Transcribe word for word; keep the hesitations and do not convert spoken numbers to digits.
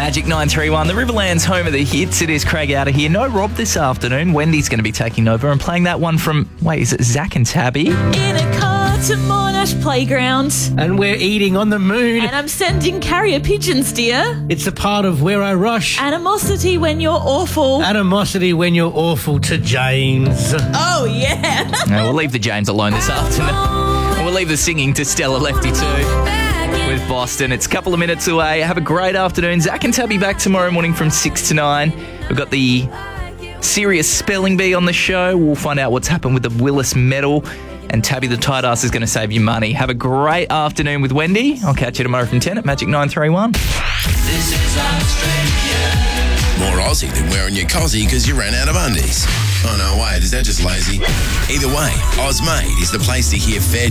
Magic nine three one, the Riverland's home of the hits. It is Craig out of here. No Rob this afternoon. Wendy's going to be taking over and playing that one from, wait, is it Zach and Tabby? In a car to Monash Playground. And we're eating on the moon. And I'm sending carrier pigeons, dear. It's a part of where I rush. Animosity when you're awful. Animosity when you're awful to James. Oh, yeah. No, we'll leave the James alone this afternoon. We'll leave the singing to Stella Lefty too. With Boston. It's a couple of minutes away. Have a great afternoon. Zach and Tabby back tomorrow morning from six to nine. We've got the Serious Spelling Bee on the show. We'll find out what's happened with the Willis Medal. And Tabby the tight ass is going to save you money. Have a great afternoon with Wendy. I'll catch you tomorrow from ten at Magic nine three one. This is Australia. More Aussie than wearing your cozzy because you ran out of undies. Oh no, wait, is that just lazy? Either way, Ozmade is the place to hear fair